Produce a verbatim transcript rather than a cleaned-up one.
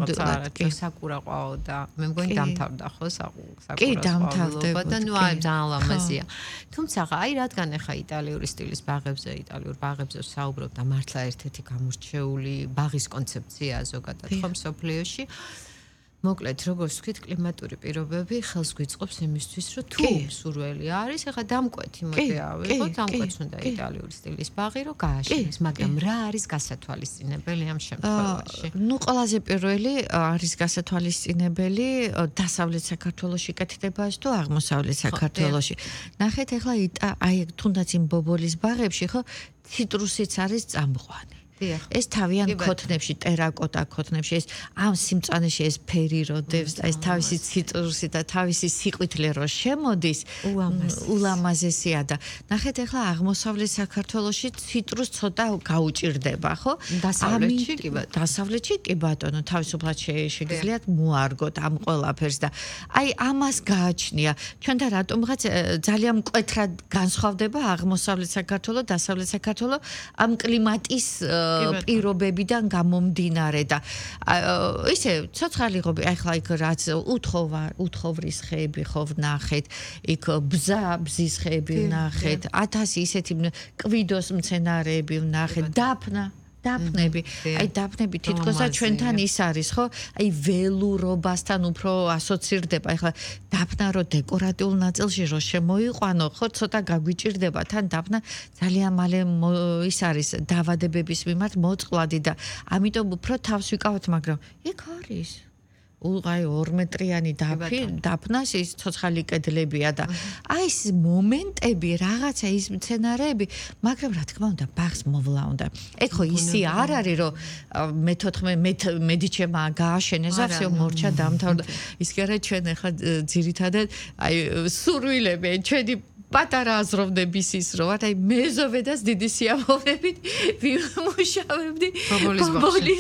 ნამდვილად კი საკურა ყვაო და მე მგონი დამთავრდა ხო საკურა კი დამთავრდება და ნუ აი ძალიან ლამაზია თუმცა აი რადგან ახლა იტალიური სტილის ბაღებზე იტალიურ ბაღებზე საუბრობ და მართლა ერთ-ერთი გამორჩეული ბაღის კონცეფციაა ზოგადად ხო მსოფლიოში მოკლედ როგორც ვთქვით კლიმატური პირობები ხელს გვიწყობს იმისთვის რომ თუ სურველი არის ახლა დამკვეთი მოდი ავიღოთ დამკვეთს უნდა იტალიური სტილის ბაღი რომ გააშენოს მაგრამ რა არის გასათვალისწინებელი ამ შემთხვევაში ნუ ყველაზე პირველი არის გასათვალისწინებელი დასავლეთ საქართველოში კეთდებაში თუ აღმოსავლეთ საქართველოში ნახეთ ახლა აი თუნდაც იმ ბობოლის ბაღებში ხო ციტრუსიც არის წამყვანი ეს თავიან ქოთნებში, ტერაკოტა ქოთნებში, ეს ამ სიმწვანეში ეს ფერი როდევს და ეს თავისი ციტრუსი და თავისი სიყვითლე რო შემოდის, ულამაზესია და ნახეთ ახლა აღმოსავლეთ საქართველოში ციტრუს ცოტა გაუჭირდება, ხო? დასავლეთში კი ბატონო. დასავლეთში კი ბატონო, თავისუფლად შეგიძლიათ მოარგოთ ამ ყველაფერს და აი ამას გააჩნია. ჩვენთან რატომღაც ძალიან მკვეთრად განსხვავდება აღმოსავლეთ საქართველო, დასავლეთ საქართველო ამ კლიმატის პირობებიდან გამომდინარე და ისე ცოცხალი ღობე ახლა იქ რაც უთხოვა უთხოვრის ხეები ხო ვნახეთ იქ ბზა ბზის ხეები ვნახეთ ათასი ისეთი კვიდოს მცენარეები ვნახეთ დაფნა დაფნები აი დაფნები თითქოსა ჩვენთან ის არის ხო აი ველურობასთან უფრო ასოცირდება ახლა დაფნა რო დეკორატიულ ნაწილში რო შემოიყვანო ხო ცოტა გაგვიჭირდება თან დაფნა ძალიან მალე ის არის დაავადებების მიმართ მოწყვლადი და ამიტომ უფრო თავს ვიკავოთ მაგრამ იქ არის უღაი ორ მეტრიანი დაფი დაფნას ის ცოცხალი კედლებია და აი ეს მომენტები რაღაცა ის მცენარეები მაგრამ რა თქმა უნდა ბაღს მოვლა უნდა ეგ ხო ისი არ არის რომ მეთოთხმეტე მედიჩემა გააშენეს ახსე მორჩა დამთავრდა ის კი არა ჩვენ ახლა ძირითადად აი სურვილები ჩვენი პატარა აზროვნების ის რო აი მეზობედას დიდი სიამოვნებით ვიმუშავებდი ბობოლის